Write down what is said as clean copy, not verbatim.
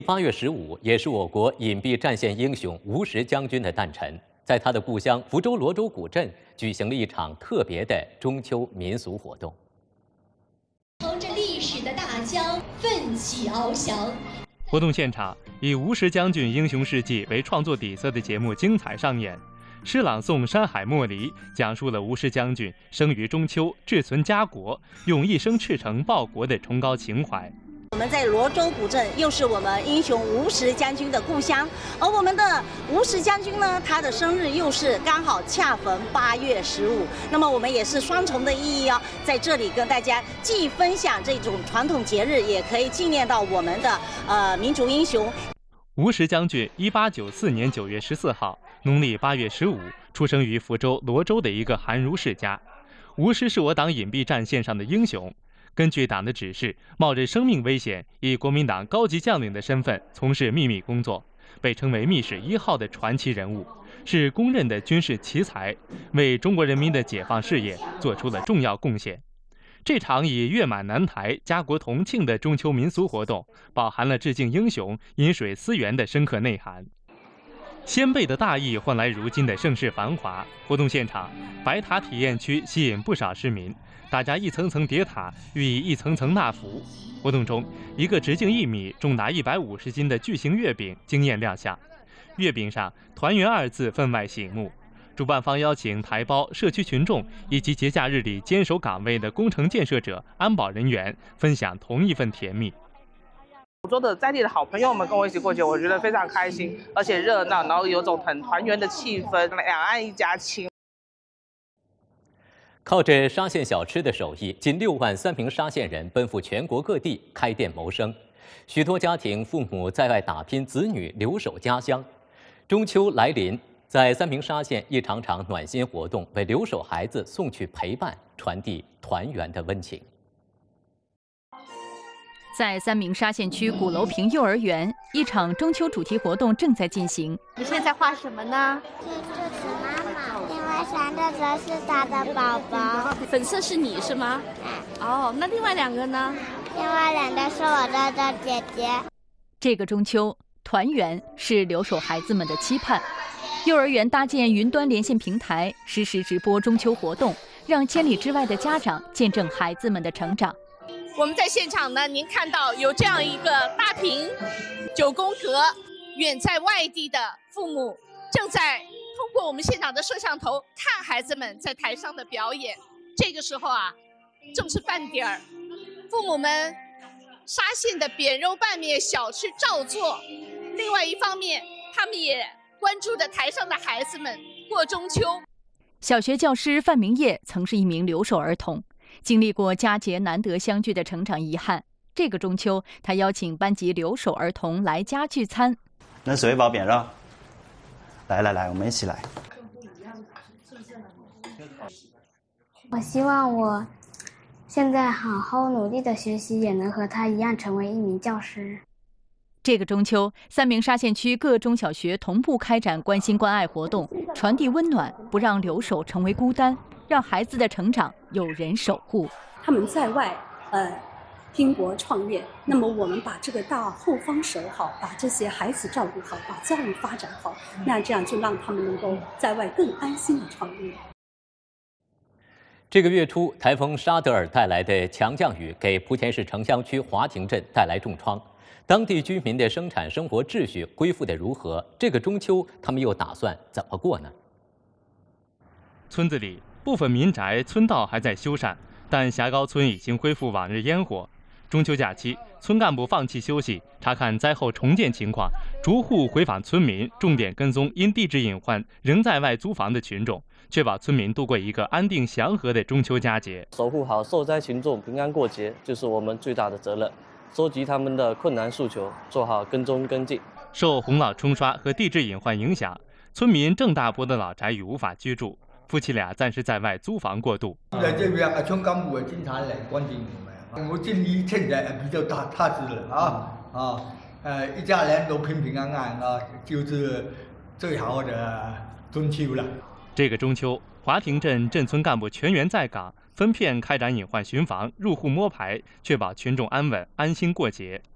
8月15也是我国隐蔽战线英雄吴石将军的诞辰，在他的故乡福州罗州古镇举行了一场特别的中秋民俗活动。 朝着历史的大江奋起翱翔。 活动现场以吴石将军英雄事迹为创作底色的节目精彩上演。诗朗诵《山海莫离》讲述了吴石将军生于中秋，志存家国，用一生赤诚报国的崇高情怀。 我们在罗州古镇，又是我们英雄吴石将军的故乡。而我们的吴石将军呢，他的生日又是刚好恰逢8月15。那么我们也是双重的意义哦，在这里跟大家既分享这种传统节日，也可以纪念到我们的民族英雄。 吴石将军1894年9月14号，农历8月15，出生于福州罗州的一个寒儒世家。吴石是我党隐蔽战线上的英雄。根据党的指示，冒着生命危险，以国民党高级将领的身份从事秘密工作，被称为密室1号的传奇人物，是公认的军事奇才，为中国人民的解放事业做出了重要贡献。这场以月满南台、家国同庆的中秋民俗活动，饱含了致敬英雄、饮水思源的深刻内涵。先辈的大义换来如今的盛世繁华。活动现场，白塔体验区吸引不少市民，大家一层层叠塔，寓意一层层纳福。活动中，一个直径1米、重达150斤的巨型月饼惊艳亮相，月饼上“团圆”2字分外醒目。主办方邀请台胞、社区群众以及节假日里坚守岗位的工程建设者、安保人员分享同一份甜蜜。 福州的在地的好朋友们跟我一起过节，我觉得非常开心，而且热闹，然后有种很团圆的气氛，两岸一家亲。 靠着沙县小吃的手艺，近6万3平沙县人奔赴全国各地开店谋生，许多家庭父母在外打拼，子女留守家乡。中秋来临，在3平沙县，一场场暖心活动为留守孩子送去陪伴，传递团圆的温情。 在3明沙县区鼓楼坪幼儿园，一场中秋主题活动正在进行。 你现在画什么呢？ 这是妈妈，另外3个则是她的宝宝。 粉色是你是吗？哦，那另外2个呢？ 另外2个是我的姐姐。 这个中秋，团圆是留守孩子们的期盼。幼儿园搭建云端连线平台，实时直播中秋活动，让千里之外的家长见证孩子们的成长。 我们在现场呢，您看到有这样一个大屏9宫格，远在外地的父母正在通过我们现场的摄像头看孩子们在台上的表演。这个时候啊，正是饭点儿，父母们沙县的扁肉拌面小吃照做，另外一方面，他们也关注着台上的孩子们过中秋。 小学教师范明业曾是一名留守儿童。经历过佳节难得相聚的成长遗憾，这个中秋，他邀请班级留守儿童来家聚餐。 那谁包扁肉？来，我们一起来。 我希望我现在好好努力的学习，也能和他一样成为一名教师。 这个中秋，3明沙县区各中小学同步开展关心关爱活动，传递温暖，不让留守成为孤单，让孩子的成长有人守护。 他们在外拼搏创业，那么我们把这个大后方守好，把这些孩子照顾好，把教育发展好，那这样就让他们能够在外更安心的创业。 这个月初，台风沙德尔带来的强降雨给莆田市城乡区华亭镇带来重创，当地居民的生产生活秩序恢复得如何？这个中秋，他们又打算怎么过呢？ 村子里部分民宅、村道还在修缮，但霞高村已经恢复往日烟火。中秋假期，村干部放弃休息，查看灾后重建情况，逐户回访村民，重点跟踪因地质隐患仍在外租房的群众，确保村民度过一个安定祥和的中秋佳节。 守护好受灾群众平安过节，就是我们最大的责任。收集他们的困难诉求，做好跟踪跟进。 受洪涝冲刷和地质隐患影响，村民郑大伯的老宅已无法居住，夫妻俩暂时在外租房过渡。 在这边村干部经常来关心我们。我心里现在比较踏实了一家人都平平安安就是最好的中秋了。 这个中秋，华亭镇镇村干部全员在岗，分片开展隐患巡防、入户摸排，确保群众安稳、安心过节。